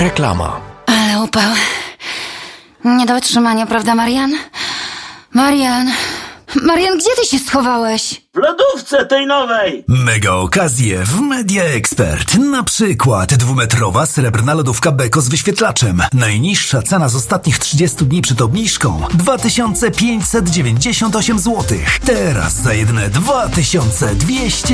Reklama. Ale upał. Nie do wytrzymania, prawda, Marian? Marian, gdzie ty się schowałeś? W lodówce tej nowej! Mega okazje w Media Expert. Na przykład 2-metrowa srebrna lodówka Beko z wyświetlaczem. Najniższa cena z ostatnich 30 dni przed obniżką 2598 zł. Teraz za jedyne 2200